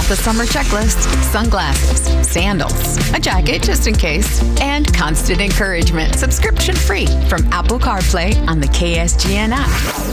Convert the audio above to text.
Got the summer checklist, sunglasses, sandals, a jacket just in case, and constant encouragement subscription free from Apple CarPlay on the KSGN app.